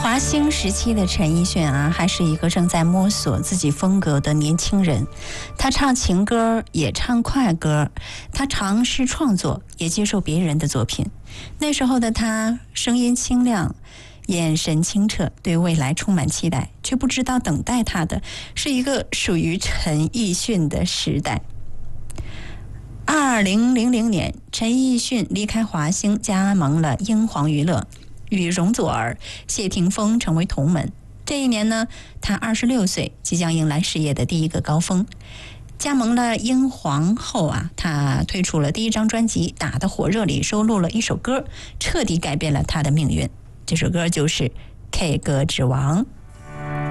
华星时期的陈奕迅啊，还是一个正在摸索自己风格的年轻人。他唱情歌，也唱快歌，他尝试创作，也接受别人的作品。那时候的他，声音清亮，眼神清澈，对未来充满期待，却不知道等待他的是一个属于陈奕迅的时代。2000年，陈奕迅离开华星，加盟了英皇娱乐，与容祖儿、谢霆锋成为同门。这一年呢，他26岁，即将迎来事业的第一个高峰。加盟了英皇后啊，他推出了第一张专辑《打得火热》，里收录了一首歌，彻底改变了他的命运。这首歌就是《K 歌之王》。